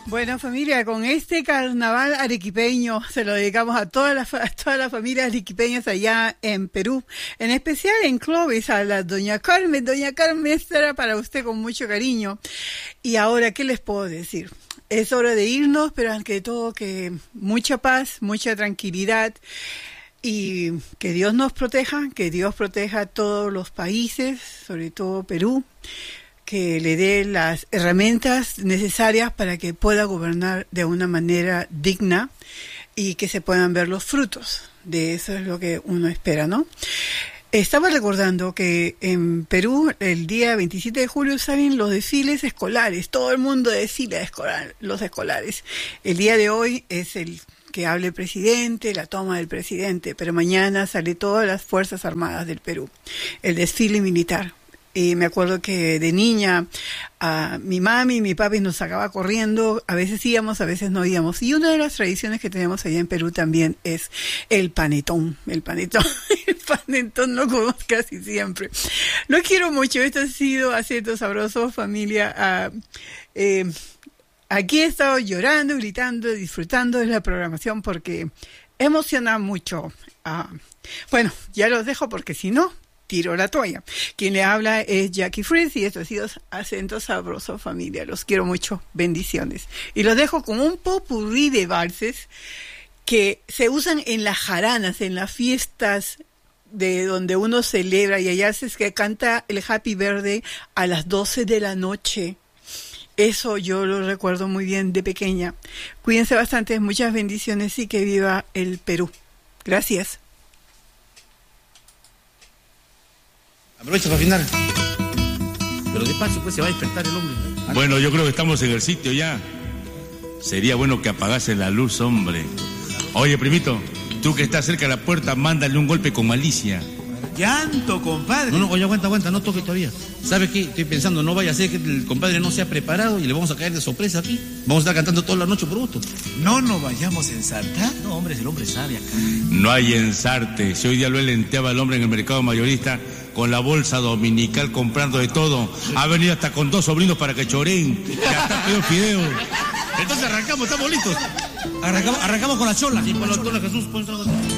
Bueno, familia, con este carnaval arequipeño se lo dedicamos a todas las familias arequipeñas allá en Perú, en especial en Clovis, a la doña Carmen. Doña Carmen, esta era para usted con mucho cariño. Y ahora, ¿qué les puedo decir? Es hora de irnos, pero ante todo que mucha paz, mucha tranquilidad y que Dios nos proteja, que Dios proteja a todos los países, sobre todo Perú, que le dé las herramientas necesarias para que pueda gobernar de una manera digna y que se puedan ver los frutos. De eso es lo que uno espera, ¿no? Estaba recordando que en Perú el día 27 de julio salen los desfiles escolares, todo el mundo desfila los escolares. El día de hoy es el que hable el presidente, la toma del presidente, pero mañana sale todas las Fuerzas Armadas del Perú, el desfile militar. Y me acuerdo que de niña mi mami y mi papi nos sacaba corriendo, a veces íbamos, a veces no íbamos. Y una de las tradiciones que tenemos allá en Perú también es el panetón. El panetón lo comemos casi siempre. Los quiero mucho, esto ha sido Acento Sabroso, familia. Aquí he estado llorando, gritando, disfrutando de la programación porque emociona mucho. Bueno, ya los dejo porque si no, tiro la toalla. Quien le habla es Jackie Fritz y esto ha sido Acento Sabroso, familia. Los quiero mucho. Bendiciones. Y los dejo con un popurrí de valses que se usan en las jaranas, en las fiestas de donde uno celebra, y allá es que canta el Happy Birthday a las 12 de la noche. Eso yo lo recuerdo muy bien de pequeña. Cuídense bastante, muchas bendiciones y que viva el Perú. Gracias. Aprovecha para afinar. Pero despacio, pues se va a despertar el hombre. Bueno, yo creo que estamos en el sitio ya. Sería bueno que apagase la luz, hombre. Oye, primito, tú que estás cerca de la puerta, mándale un golpe con malicia. Llanto, compadre. No, oye, aguanta, no toque todavía. ¿Sabes qué? Estoy pensando, no vaya a ser que el compadre no sea preparado y le vamos a caer de sorpresa aquí. Vamos a estar cantando toda la noche por gusto. ¿No nos vayamos a ensartar? No, hombre, el hombre sabe acá. No hay ensarte. Si hoy día lo lenteaba el hombre en el mercado mayorista con la bolsa dominical comprando de todo. Ha venido hasta con 2 sobrinos para que choreen. Ya está pedo fideo. Entonces arrancamos, estamos listos. Arrancamos con la chola. Sí, con la chola, Jesús, pon